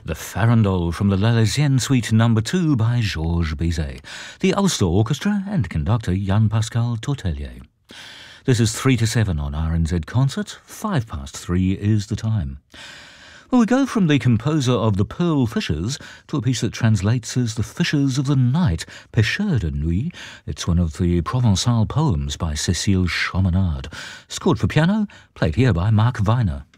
The Farandole from the L'Alezien Suite No. 2 by Georges Bizet, the Ulster Orchestra and conductor Jan-Pascal Tortelier. This is 3 to 7 on RNZ Concert. 3:05 is the time. Well, we go from the composer of The Pearl Fishers to a piece that translates as The Fishers of the Night, Pêcheurs de Nuit. It's one of the Provençal poems by Cécile Chaminade. Scored for piano, played here by Mark Weiner.